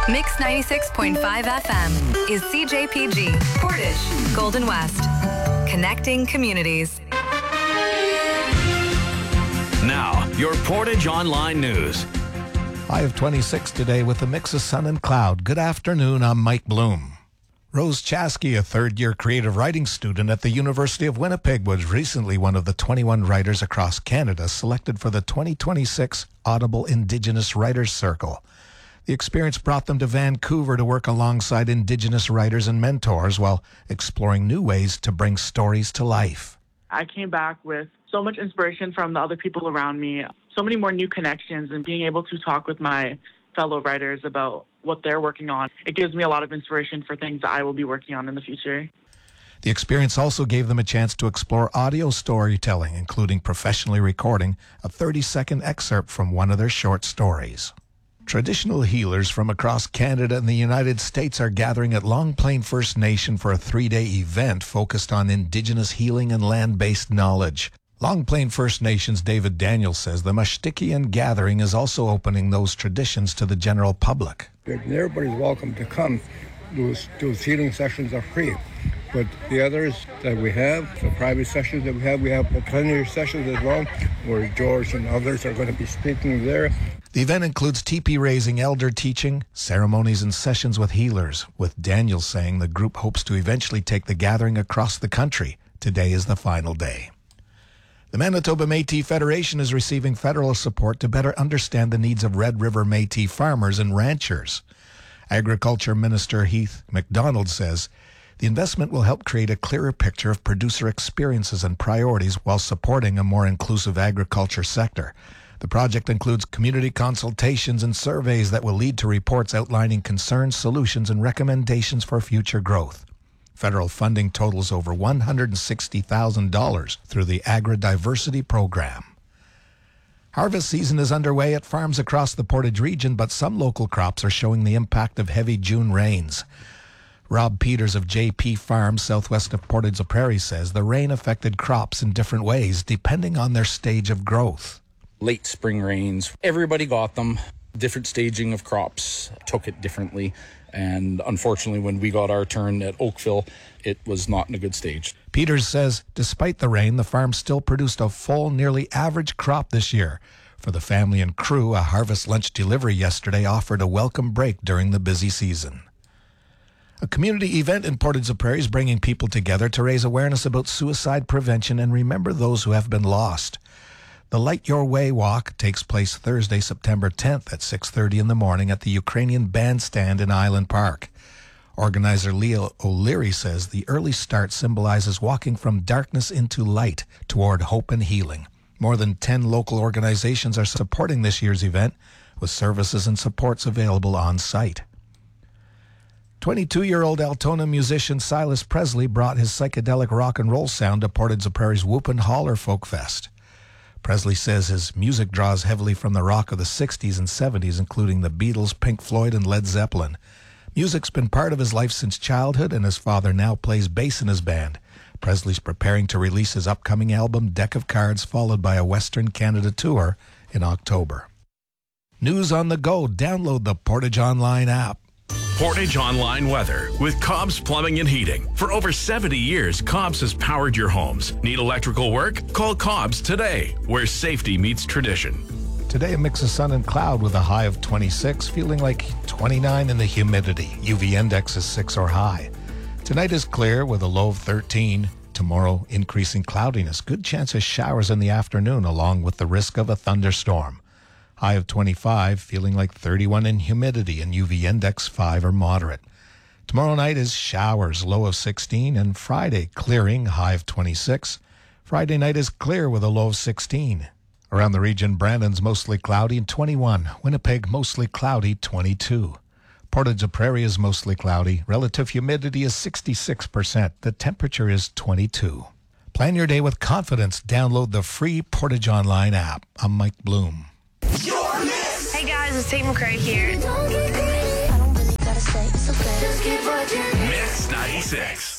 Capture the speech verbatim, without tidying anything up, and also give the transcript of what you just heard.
Mix ninety-six point five F M is C J P G, Portage, Golden West. Connecting communities. Now, your Portage Online News. High of twenty-six today with a mix of sun and cloud. Good afternoon, I'm Mike Bloom. Rose Chaskey, a third-year creative writing student at the University of Winnipeg, was recently one of the twenty-one writers across Canada selected for the twenty twenty-six Audible Indigenous Writers Circle. The experience brought them to Vancouver to work alongside Indigenous writers and mentors while exploring new ways to bring stories to life. I came back with so much inspiration from the other people around me, so many more new connections, and being able to talk with my fellow writers about what they're working on. It gives me a lot of inspiration for things that I will be working on in the future. The experience also gave them a chance to explore audio storytelling, including professionally recording a thirty-second excerpt from one of their short stories. Traditional healers from across Canada and the United States are gathering at Long Plain First Nation for a three-day event focused on Indigenous healing and land-based knowledge. Long Plain First Nations' David Daniels says the Mashtikian gathering is also opening those traditions to the general public. Everybody's welcome to come. Those, those healing sessions are free. But the others that we have, the private sessions that we have, we have plenty of sessions as well, where George and others are going to be speaking there. The event includes teepee raising, elder teaching, ceremonies, and sessions with healers, with Daniels saying the group hopes to eventually take the gathering across the country. Today is the final day. The Manitoba Métis Federation is receiving federal support to better understand the needs of Red River Métis farmers and ranchers. Agriculture Minister Heath MacDonald says the investment will help create a clearer picture of producer experiences and priorities while supporting a more inclusive agriculture sector. The project includes community consultations and surveys that will lead to reports outlining concerns, solutions, and recommendations for future growth. Federal funding totals over one hundred sixty thousand dollars through the Agri-Diversity Program. Harvest season is underway at farms across the Portage region, but some local crops are showing the impact of heavy June rains. Rob Peters of J P Farms, southwest of Portage la Prairie, says the rain affected crops in different ways depending on their stage of growth. Late spring rains, everybody got them. Different staging of crops took it differently. And unfortunately, when we got our turn at Oakville, it was not in a good stage. Peters says despite the rain, the farm still produced a full, nearly average crop this year. For the family and crew, a harvest lunch delivery yesterday offered a welcome break during the busy season. A community event in Portage la Prairie is bringing people together to raise awareness about suicide prevention and remember those who have been lost. The Light Your Way Walk takes place Thursday, September tenth at six thirty in the morning at the Ukrainian Bandstand in Island Park. Organizer Leah O'Leary says the early start symbolizes walking from darkness into light toward hope and healing. More than ten local organizations are supporting this year's event, with services and supports available on site. twenty-two-year-old Altona musician Silas Presley brought his psychedelic rock and roll sound to Portage la Prairie's Whoopin' Holler Folk Fest. Presley says his music draws heavily from the rock of the sixties and seventies, including the Beatles, Pink Floyd, and Led Zeppelin. Music's been part of his life since childhood, and his father now plays bass in his band. Presley's preparing to release his upcoming album, Deck of Cards, followed by a Western Canada tour in October. News on the go. Download the Portage Online app. Portage Online Weather with Cobb's Plumbing and Heating. For over seventy years, Cobb's has powered your homes. Need electrical work? Call Cobb's today, where safety meets tradition. Today, a mix of sun and cloud with a high of twenty-six, feeling like twenty-nine in the humidity. U V index is six or high. Tonight is clear with a low of thirteen. Tomorrow, increasing cloudiness. Good chance of showers in the afternoon, along with the risk of a thunderstorm. High of twenty-five, feeling like thirty-one in humidity, and U V index five or moderate. Tomorrow night is showers, low of sixteen, and Friday clearing, high of twenty-six. Friday night is clear with a low of sixteen. Around the region, Brandon's mostly cloudy and twenty-one. Winnipeg mostly cloudy, twenty-two. Portage la Prairie is mostly cloudy. Relative humidity is sixty-six percent. The temperature is twenty-two. Plan your day with confidence. Download the free Portage Online app. I'm Mike Bloom. Hey guys, it's Tate McRae here. Mix ninety-six.